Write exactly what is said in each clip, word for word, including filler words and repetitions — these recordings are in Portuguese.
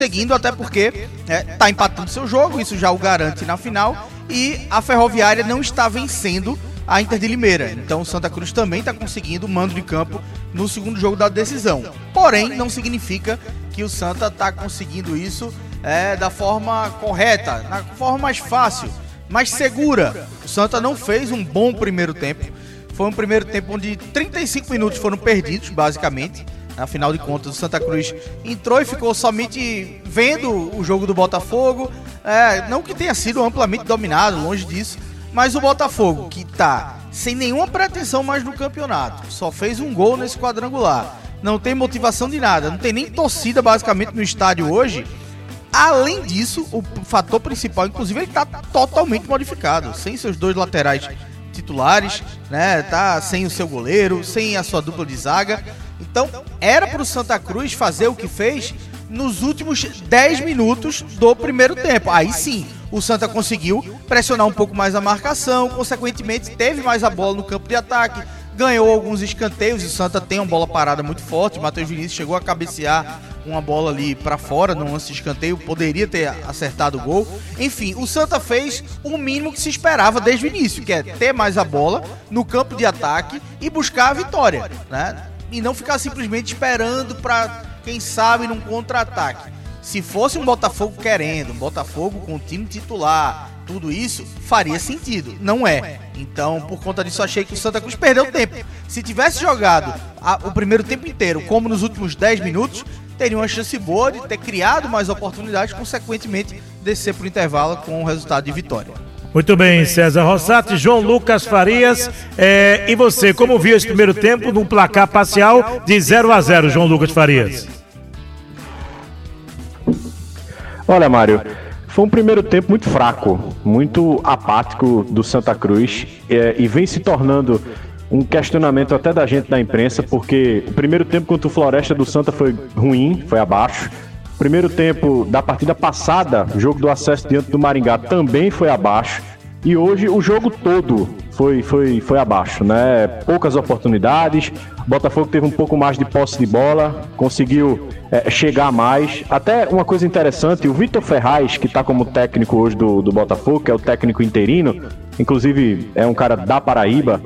seguindo, até porque está é, empatando seu jogo, isso já o garante na final, e a Ferroviária não está vencendo a Inter de Limeira. Então o Santa Cruz também está conseguindo o mando de campo no segundo jogo da decisão. Porém, não significa que o Santa está conseguindo isso é, da forma correta, da forma mais fácil, mais segura. O Santa não fez um bom primeiro tempo. Foi um primeiro tempo onde trinta e cinco minutos foram perdidos, basicamente. Afinal de contas, o Santa Cruz entrou e ficou somente vendo o jogo do Botafogo. É, não que tenha sido amplamente dominado, longe disso, mas o Botafogo, que está sem nenhuma pretensão mais no campeonato, só fez um gol nesse quadrangular, não tem motivação de nada, não tem nem torcida basicamente no estádio hoje. Além disso, o fator principal, inclusive, ele está totalmente modificado, sem seus dois laterais titulares, né? Tá sem o seu goleiro, sem a sua dupla de zaga. Então, era para o Santa Cruz fazer o que fez nos últimos dez minutos do primeiro tempo. Aí sim, o Santa conseguiu pressionar um pouco mais a marcação, consequentemente teve mais a bola no campo de ataque, ganhou alguns escanteios. O Santa tem uma bola parada muito forte. O Matheus Vinícius chegou a cabecear uma bola ali para fora no lance de escanteio, poderia ter acertado o gol. Enfim, o Santa fez o mínimo que se esperava desde o início, que é ter mais a bola no campo de ataque e buscar a vitória, né? E não ficar simplesmente esperando para, quem sabe, num contra-ataque. Se fosse um Botafogo querendo, um Botafogo com o time titular, tudo isso faria sentido. Não é. Então, por conta disso, achei que o Santa Cruz perdeu tempo. Se tivesse jogado a, o primeiro tempo inteiro, como nos últimos dez minutos, teria uma chance boa de ter criado mais oportunidades, consequentemente descer para o intervalo com o resultado de vitória. Muito bem, César Rossati, João Lucas Farias, é, e você, como viu esse primeiro tempo num placar parcial de zero a zero, João Lucas Farias? Olha, Mário, foi um primeiro tempo muito fraco, muito apático do Santa Cruz, é, e vem se tornando um questionamento até da gente da imprensa, porque o primeiro tempo contra o Floresta do Santa foi ruim, foi abaixo. Primeiro tempo da partida passada, jogo do acesso diante do Maringá, também foi abaixo. E hoje o jogo todo foi, foi, foi abaixo, né? Poucas oportunidades, o Botafogo teve um pouco mais de posse de bola, conseguiu é, chegar mais. Até uma coisa interessante, o Vitor Ferraz, que está como técnico hoje do, do Botafogo, que é o técnico interino, inclusive é um cara da Paraíba,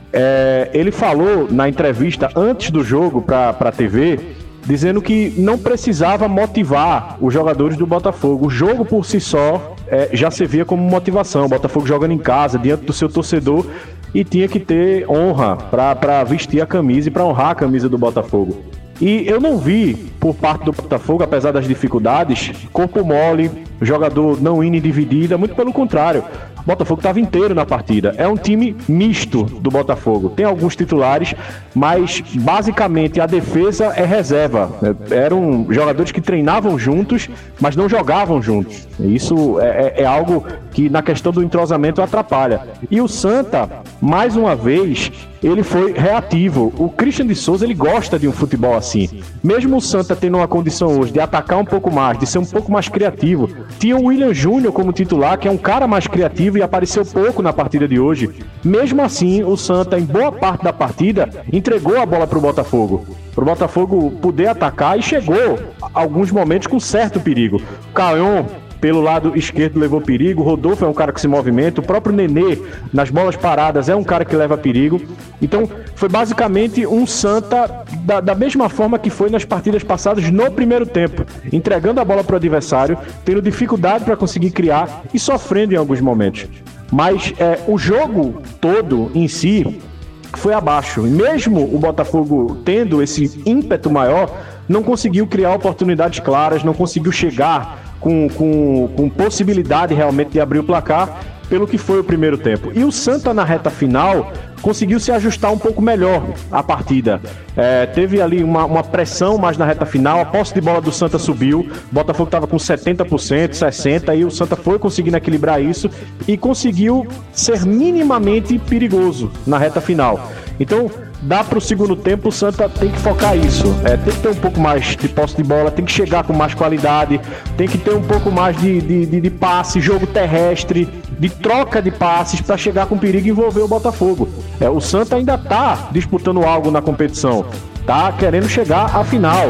é, ele falou na entrevista antes do jogo para a T V, dizendo que não precisava motivar os jogadores do Botafogo. O jogo por si só é, já servia como motivação. O Botafogo jogando em casa, diante do seu torcedor, e tinha que ter honra para vestir a camisa e para honrar a camisa do Botafogo. E eu não vi, por parte do Botafogo, apesar das dificuldades, corpo mole, jogador não indo dividida, muito pelo contrário. O Botafogo estava inteiro na partida. É um time misto do Botafogo. Tem alguns titulares, mas basicamente a defesa é reserva. Eram jogadores que treinavam juntos, mas não jogavam juntos. Isso é, é algo que na questão do entrosamento atrapalha. E o Santa, mais uma vez, ele foi reativo. O Christian de Souza, ele gosta de um futebol assim. Mesmo o Santa tendo uma condição hoje de atacar um pouco mais, de ser um pouco mais criativo, tinha o William Júnior como titular, que é um cara mais criativo e apareceu pouco na partida de hoje. Mesmo assim, o Santa, em boa parte da partida, entregou a bola para o Botafogo. Para o Botafogo poder atacar, e chegou a alguns momentos com certo perigo. O Caion, pelo lado esquerdo, levou perigo. O Rodolfo é um cara que se movimenta. O próprio Nenê, nas bolas paradas, é um cara que leva perigo. Então, foi basicamente um Santa da, da mesma forma que foi nas partidas passadas no primeiro tempo, entregando a bola para o adversário, tendo dificuldade para conseguir criar e sofrendo em alguns momentos. Mas é, o jogo todo em si foi abaixo. E mesmo o Botafogo tendo esse ímpeto maior, não conseguiu criar oportunidades claras, não conseguiu chegar Com, com, com possibilidade realmente de abrir o placar, pelo que foi o primeiro tempo. E o Santa, na reta final, conseguiu se ajustar um pouco melhor à partida. É, teve ali uma, uma pressão mais na reta final, a posse de bola do Santa subiu, o Botafogo estava com setenta por cento, sessenta por cento, e o Santa foi conseguindo equilibrar isso e conseguiu ser minimamente perigoso na reta final. Então, dá para o segundo tempo, o Santa tem que focar isso. É, tem que ter um pouco mais de posse de bola, tem que chegar com mais qualidade, tem que ter um pouco mais de, de, de, de passe, jogo terrestre, de troca de passes para chegar com perigo e envolver o Botafogo. É, o Santa ainda está disputando algo na competição, tá querendo chegar à final.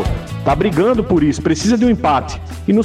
tá brigando por isso, precisa de um empate. E no